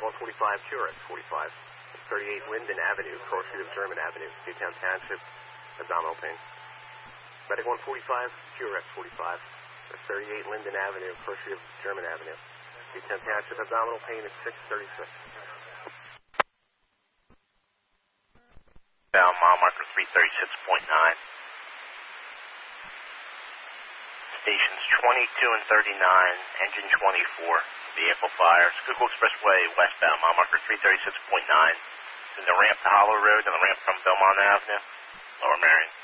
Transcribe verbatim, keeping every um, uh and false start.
one forty-five, Q R X forty-five. thirty-eight Linden Avenue, crossing of German Avenue, Newtown Township, abdominal pain. Medic one forty-five, Q R X forty-five. thirty-eight Linden Avenue, crossing of German Avenue, Newtown Township, abdominal pain at six thirty-six. Bound mile marker three thirty-six point nine. Stations twenty-two and thirty-nine, engine twenty-four, vehicle fire, Schuylkill Expressway, westbound, mile marker three thirty-six point nine. In the ramp to Hollow Road and the ramp from Belmont Avenue, Lower Marion.